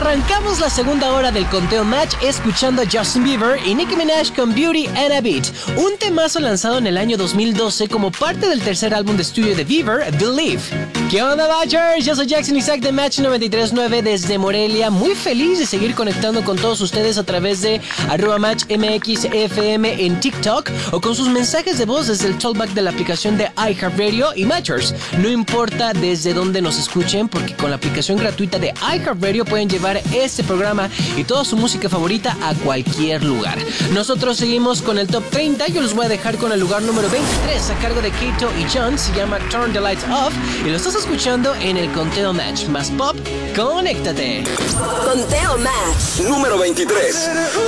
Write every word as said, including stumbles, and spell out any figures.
arrancamos la segunda hora del Conteo Match escuchando a Justin Bieber y Nicki Minaj con Beauty and a Beat, un temazo lanzado en el año dos mil doce como parte del tercer álbum de estudio de Bieber, Believe. ¿Qué onda, Matchers? Yo soy Jackson Isaac de Match noventa y tres punto nueve desde Morelia, muy feliz de seguir conectando con todos ustedes a través de arroba Match M X F M en TikTok o con sus mensajes de voz desde el talkback de la aplicación de iHeartRadio. Y Matchers, no importa desde dónde nos escuchen, porque con la aplicación gratuita de iHeartRadio pueden llevar este programa y toda su música favorita a cualquier lugar. Nosotros seguimos con el top treinta. Yo los voy a dejar con el lugar número veintitrés a cargo de Kato y John. Se llama Turn the Lights Off y lo estás escuchando en el Conteo Match. Más pop, conéctate. Conteo Match número veintitrés.